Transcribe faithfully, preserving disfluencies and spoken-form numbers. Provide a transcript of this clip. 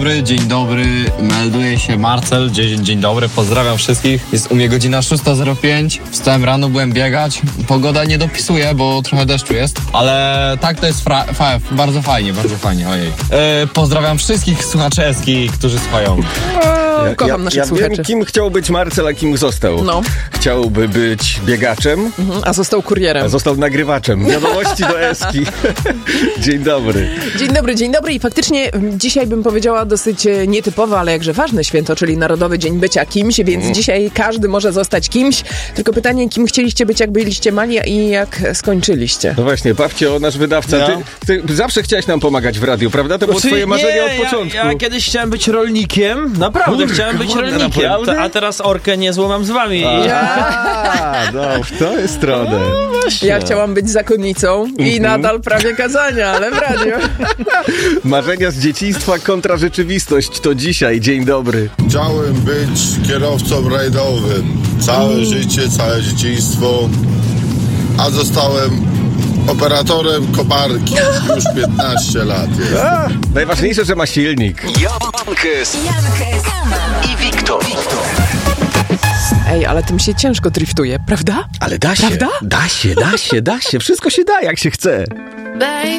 Dobry, dzień dobry, melduje się Marcel, dzień, dzień dobry, pozdrawiam wszystkich. Jest u mnie godzina szósta zero pięć, wstałem rano, byłem biegać, pogoda nie dopisuje, bo trochę deszczu jest, ale tak to jest fra- fa- bardzo fajnie, bardzo fajnie, ojej. E, pozdrawiam wszystkich słuchaczy Eski, którzy słuchają. Ja, Kocham ja, naszych ja słuchaczy. wiem, kim chciał być Marcel, a kim został. No. Chciałby być biegaczem, Mhm, a został kurierem. a został nagrywaczem. Wiadomości do Eski. Dzień dobry. Dzień dobry, dzień dobry i faktycznie dzisiaj bym powiedziała dosyć nietypowe, ale jakże ważne święto, czyli Narodowy Dzień Bycia Kimś, więc mm. dzisiaj każdy może zostać kimś. Tylko pytanie, kim chcieliście być, jak byliście mali i jak skończyliście? No właśnie, Pawcio, nasz wydawca, No. ty, ty zawsze chciałeś nam pomagać w radiu, prawda? To było Znaczy, twoje marzenie nie, od początku. Ja, ja kiedyś chciałem być rolnikiem, naprawdę Kurde, chciałem być kurde, rolnikiem, naprawdę? a teraz orkę nie złamam z wami. A, no, w tę stronę. Ja chciałam być zakonnicą i nadal prawie kazania, ale w radiu. Marzenia z dzieciństwa kontra rzeczywistość to dzisiaj. Dzień dobry. Chciałem być kierowcą rajdowym. Całe życie, całe dzieciństwo. A zostałem operatorem koparki. Już piętnaście lat jest. A, najważniejsze, że ma silnik. Jankes, i Wiktor. Ej, ale tym się ciężko driftuje, prawda? Ale da się, Prawda? da się, da się, da się. Wszystko się da, jak się chce. Baby,